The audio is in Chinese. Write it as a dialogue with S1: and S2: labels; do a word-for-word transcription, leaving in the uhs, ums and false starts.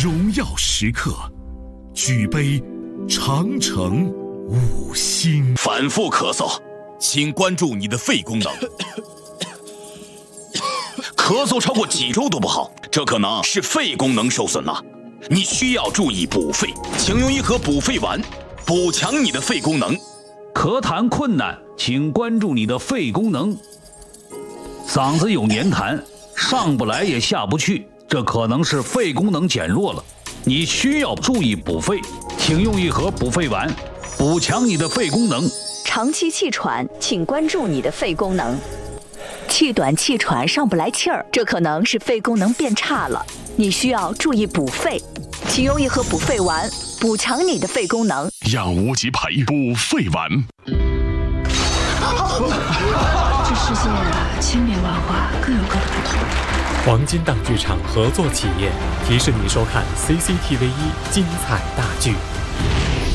S1: 荣耀时刻，举杯长城五星。
S2: 反复咳嗽，请关注你的肺功能。咳嗽超过几周都不好，这可能是肺功能受损了。你需要注意补肺，请用一盒补肺丸，补强你的肺功能。
S3: 咳痰困难，请关注你的肺功能。嗓子有黏痰，上不来也下不去，这可能是肺功能减弱了。你需要注意补肺，请用一盒补肺丸，补强你的肺功能。
S4: 长期气喘，请关注你的肺功能。气短气喘上不来气儿，这可能是肺功能变差了，你需要注意补肺，请用一盒补肺丸，补强你的肺功能。
S1: 养无极培补肺丸。
S5: 这世界千变万化，各有各的不同。
S6: 黄金档剧场合作企业提示你收看 C C T V 一精彩大剧。